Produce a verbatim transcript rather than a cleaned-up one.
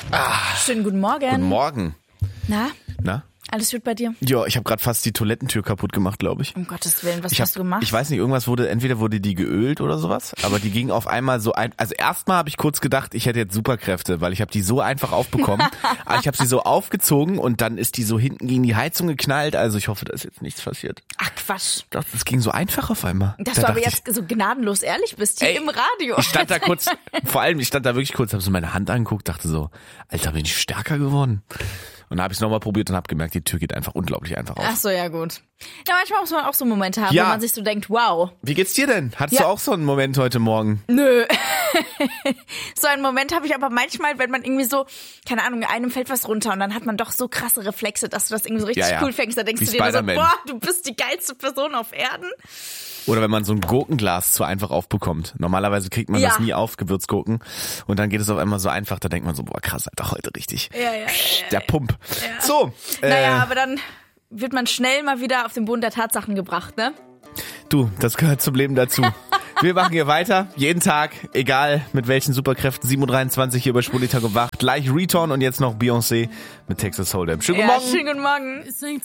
Ah, schönen guten Morgen. Guten Morgen. Na? Na? Alles gut bei dir? Ja, ich habe gerade fast die Toilettentür kaputt gemacht, glaube ich. Um Gottes Willen, was ich hast hab, du gemacht? Ich weiß nicht, irgendwas wurde, entweder wurde die geölt oder sowas, aber die ging auf einmal so ein, also erstmal habe ich kurz gedacht, ich hätte jetzt Superkräfte, weil ich habe die so einfach aufbekommen, aber ich habe sie so aufgezogen und dann ist die so hinten gegen die Heizung geknallt, also ich hoffe, da ist jetzt nichts passiert. Ach Quatsch. Das, das ging so einfach auf einmal. Dass da du aber dachte jetzt so gnadenlos ehrlich bist, hier Ey, im Radio. Ich stand da kurz, vor allem, ich stand da wirklich kurz, habe so meine Hand angeguckt, dachte so, Alter, bin ich stärker geworden. Und dann habe ich es nochmal probiert und habe gemerkt, die Tür geht einfach unglaublich einfach auf. Ach so, ja gut. Ja, manchmal muss man auch so Momente haben, Ja. wo man sich so denkt, wow. Wie geht's dir denn? Hattest Ja. du auch so einen Moment heute Morgen? Nö. So einen Moment habe ich aber manchmal, wenn man irgendwie so, keine Ahnung, einem fällt was runter und dann hat man doch so krasse Reflexe, dass du das irgendwie so richtig Ja, ja. cool fängst. Da denkst Wie du dir nur so, Spider-Man. boah, du bist die geilste Person auf Erden. Oder wenn man so ein Gurkenglas zu einfach aufbekommt. Normalerweise kriegt man Ja. das nie auf, Gewürzgurken. Und dann geht es auf einmal so einfach, da denkt man so, boah krass, Alter, heute richtig. Ja, ja, ja, ja, Der Pump. Ja. So. Äh, Naja, aber dann wird man schnell mal wieder auf den Boden der Tatsachen gebracht, ne? Du, das gehört zum Leben dazu. Wir machen hier weiter, jeden Tag, egal mit welchen Superkräften, sieben Uhr dreiundzwanzig hier bei Spurlitag und Wach. Gleich Return und jetzt noch Beyoncé mit Texas Hold'em. Schönen guten Ja, Morgen. schönen guten Morgen. It ain't